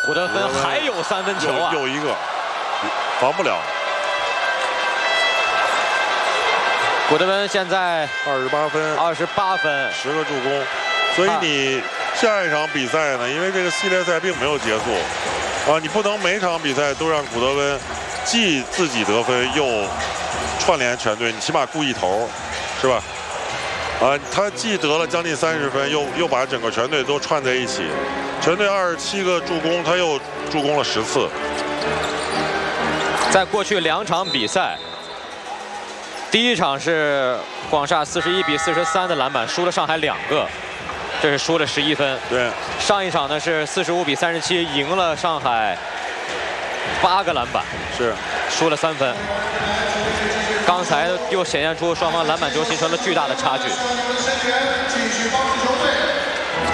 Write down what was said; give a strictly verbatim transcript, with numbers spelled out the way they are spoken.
古德芬还有三分球啊， 又一个，防不了。 古德芬现在二十八分， 二十八分， 十个助攻。所以你下一场比赛呢，因为这个系列赛并没有结束，啊，你不能每场比赛都让古德温既自己得分又串联全队，你起码顾一头，是吧？啊，他既得了将近三十分，又又把整个全队都串在一起。全队二十七个助攻，他又助攻了十次。 在过去两场比赛，第一场是广厦四十一比四十三的篮板，输了上海两个，这是输了十一分。 对。 上一场呢是四十五比三十七赢了上海八个篮板， 是输了三分。刚才又显现出双方篮板球形成了巨大的差距。